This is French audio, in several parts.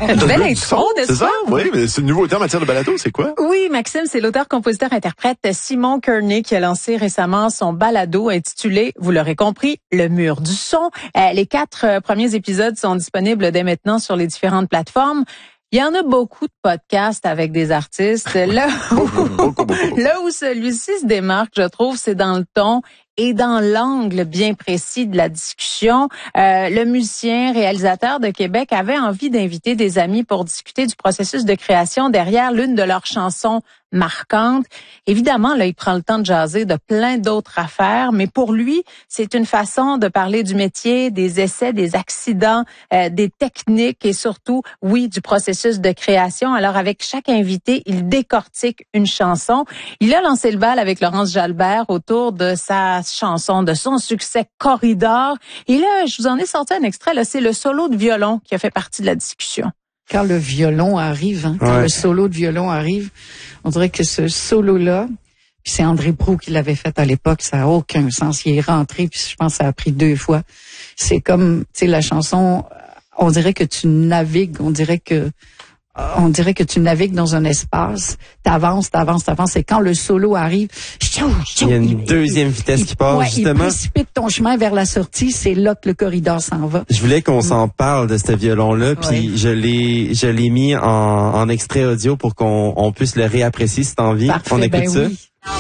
Belle intro, n'est-ce C'est pas? ça? Oui, mais c'est une nouveauté en matière de balado, c'est quoi? Oui, Maxime, c'est l'auteur-compositeur-interprète Simon Kearney qui a lancé récemment son balado intitulé, vous l'aurez compris, Le mur du son. Les 4 premiers épisodes sont disponibles dès maintenant sur les différentes plateformes. Il y en a beaucoup de podcasts avec des artistes. Là où celui-ci se démarque, je trouve, c'est dans le ton et dans l'angle bien précis de la discussion. Le musicien, réalisateur de Québec avait envie d'inviter des amis pour discuter du processus de création derrière l'une de leurs chansons marquantes. Évidemment, là, il prend le temps de jaser de plein d'autres affaires, mais pour lui, c'est une façon de parler du métier, des essais, des accidents, des techniques et surtout, oui, du processus de création. Alors, avec chaque invité, il décortique une chanson. Il a lancé le bal avec Laurence Jalbert autour de sa chanson, de son succès Corridor. Et là, je vous en ai sorti un extrait, là, c'est le solo de violon qui a fait partie de la discussion. Quand le violon arrive, quand le solo de violon arrive, on dirait que ce solo-là, puis c'est André Proulx qui l'avait fait à l'époque, ça n'a aucun sens. Il est rentré, puis je pense que ça a pris 2 fois. C'est comme, tu sais, la chanson, on dirait que tu navigues, on dirait que tu navigues dans un espace, t'avances, et quand le solo arrive, il y a une deuxième vitesse qui part, justement. Il précipite ton chemin vers la sortie, c'est là que le corridor s'en va. Je voulais qu'on s'en parle de ce violon-là, puis je l'ai mis en extrait audio pour qu'on puisse le réapprécier si t'as envie. Parfait, On écoute ça. Oui.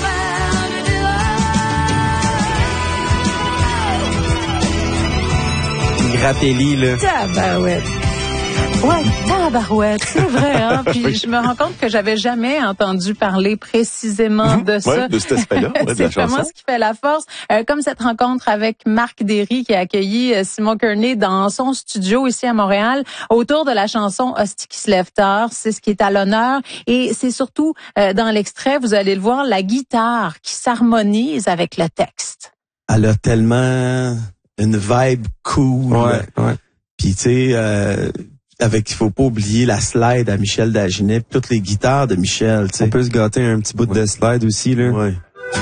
Grappelli, là. Tabarouette. Ouais, tabarouette, c'est vrai. Hein? Puis je me rends compte que j'avais jamais entendu parler précisément de ça. Ouais, de cet aspect-là, de la c'est chanson. vraiment ce qui fait la force. Comme cette rencontre avec Marc Derry qui a accueilli Simon Kearney dans son studio ici à Montréal autour de la chanson Hostie qui se lève tard. C'est ce qui est à l'honneur. Et c'est surtout dans l'extrait, vous allez le voir, la guitare qui s'harmonise avec le texte. Elle a tellement une vibe cool. Ouais. Puis tu sais, il faut pas oublier la slide à Michel Dagenet, toutes les guitares de Michel, tu sais. On peut se gâter un petit bout de slide aussi, là. Ouais.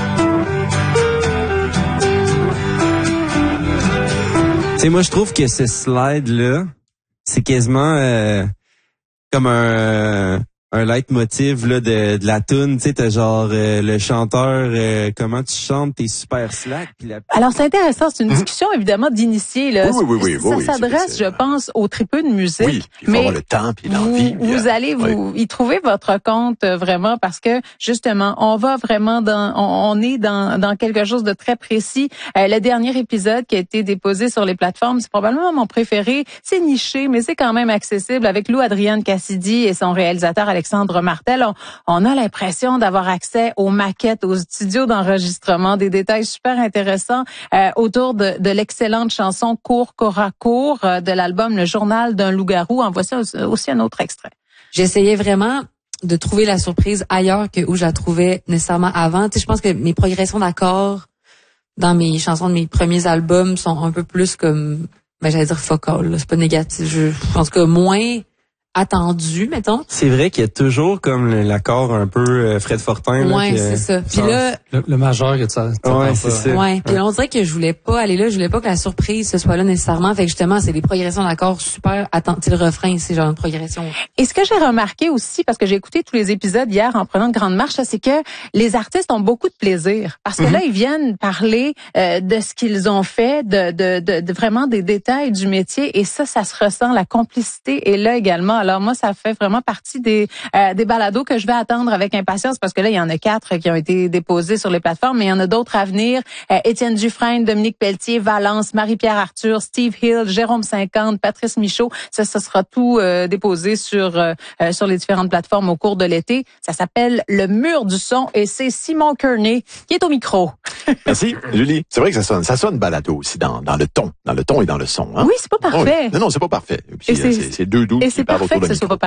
Tu sais, moi, je trouve que ce slide-là, c'est quasiment comme un leitmotiv là de la toune, tu sais, t'as genre le chanteur, comment tu chantes, t'es super slack. Alors c'est intéressant, c'est une discussion évidemment d'initiés là. Oui, ça s'adresse, je pense, aux tripeux de musique. Oui, il faut avoir le temps puis l'envie. Vous allez y trouver votre compte vraiment parce que justement, on va vraiment on est dans quelque chose de très précis. Le dernier épisode qui a été déposé sur les plateformes, c'est probablement mon préféré. C'est niché, mais c'est quand même accessible avec Lou Adrienne Cassidy et son réalisateur Alexandre Martel. On a l'impression d'avoir accès aux maquettes, aux studios d'enregistrement, des détails super intéressants autour de l'excellente chanson Cours, Cora, Cours de l'album Le Journal d'un loup-garou. En voici aussi un autre extrait. J'essayais vraiment de trouver la surprise ailleurs que où je la trouvais nécessairement avant. Tu sais, je pense que mes progressions d'accords dans mes chansons de mes premiers albums sont un peu plus comme, j'allais dire focal, c'est pas négatif. Je pense que moins attendu, mettons. C'est vrai qu'il y a toujours comme l'accord un peu Fred Fortin. Ouais, c'est ça. Puis là, le majeur que ça. Ouais, c'est ça. Ouais. Puis on dirait que je voulais pas aller là, je voulais pas que la surprise ce soit là nécessairement. Fait que justement, c'est des progressions d'accords super attentives. Le refrain, c'est genre une progression. Et ce que j'ai remarqué aussi, parce que j'ai écouté tous les épisodes hier en prenant une grande marche, c'est que les artistes ont beaucoup de plaisir. Parce que là, ils viennent parler de ce qu'ils ont fait, de vraiment des détails du métier. Et ça se ressent. La complicité est là également. Alors moi, ça fait vraiment partie des balados que je vais attendre avec impatience parce que là, il y en a 4 qui ont été déposés sur les plateformes, mais il y en a d'autres à venir. Étienne Dufresne, Dominique Pelletier, Valence, Marie-Pierre Arthur, Steve Hill, Jérôme 50, Patrice Michaud. Ça sera tout déposé sur les différentes plateformes au cours de l'été. Ça s'appelle Le mur du son et c'est Simon Kearney qui est au micro. Merci, Julie. C'est vrai que ça sonne balado aussi dans le ton et dans le son. Hein? Oui, c'est pas parfait. Oui. Non, c'est pas parfait. Et puis, c'est deux doux qui parlent autour de micro.